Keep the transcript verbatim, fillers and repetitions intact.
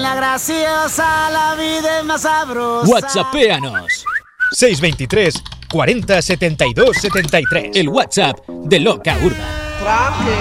en la graciosa la vida es más sabrosa. WhatsAppéanos. seis veintitrés cuarenta setenta y dos setenta y tres. El WhatsApp de Loca Urban.